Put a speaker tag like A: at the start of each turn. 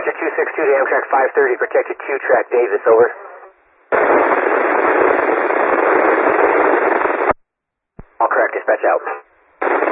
A: Dispatcher 262 to Amtrak 530, protected Q-Track Davis, over. All correct, dispatch out.